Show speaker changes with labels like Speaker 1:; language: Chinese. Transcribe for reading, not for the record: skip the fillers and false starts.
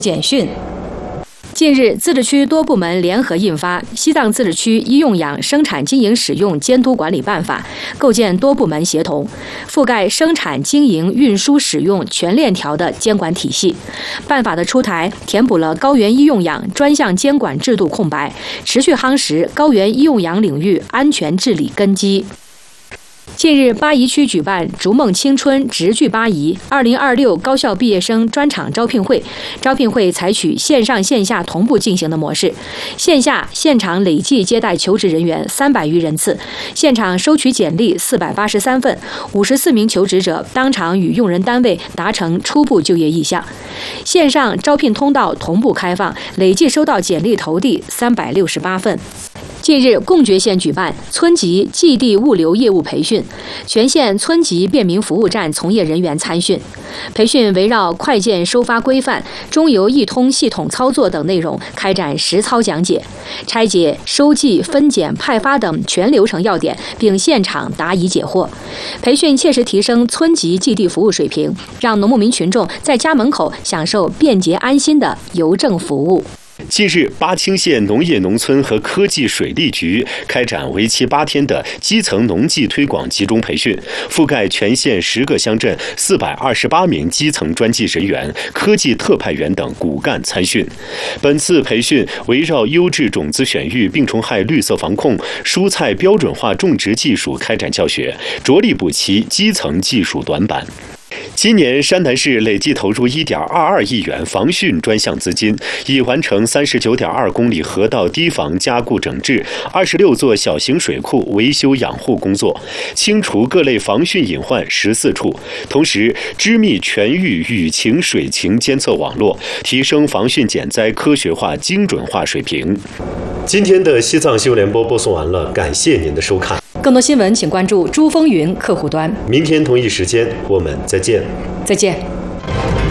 Speaker 1: 简讯。近日，自治区多部门联合印发《西藏自治区医用氧生产经营使用监督管理办法》，构建多部门协同、覆盖生产经营、运输、使用全链条的监管体系。办法的出台，填补了高原医用氧专项监管制度空白，持续夯实高原医用氧领域安全治理根基。近日，巴宜区举办“逐梦青春，直聚巴宜”2026高校毕业生专场招聘会。招聘会采取线上线下同步进行的模式，线下现场累计接待求职人员300余人次，现场收取简历483份，54名求职者当场与用人单位达成初步就业意向。线上招聘通道同步开放，累计收到简历投递368份。近日，贡觉县举办村级寄递物流业务培训，全县村级便民服务站从业人员参训。培训围绕快件收发规范、中邮易通系统操作等内容开展实操讲解，拆解收寄、分拣、派发等全流程要点，并现场答疑解惑。培训切实提升村级寄递服务水平，让农牧民群众在家门口享受便捷安心的邮政服务。
Speaker 2: 近日，巴清县农业农村和科技水利局开展为期8天的基层农技推广集中培训，覆盖全县10个乡镇，428名基层专技人员、科技特派员等骨干参训。本次培训围绕优质种子选育、病虫害绿色防控、蔬菜标准化种植技术开展教学，着力补齐基层技术短板。今年，山南市累计投入1.22亿元防汛专项资金，已完成39.2公里河道堤防加固整治、26座小型水库维修养护工作，清除各类防汛隐患14处，同时织密全域雨情水情监测网络，提升防汛减灾科学化精准化水平。今天的西藏新闻联播播送完了，感谢您的收看。
Speaker 1: 更多新闻请关注珠风云客户端。
Speaker 2: 明天同一时间我们再见。
Speaker 1: 再见。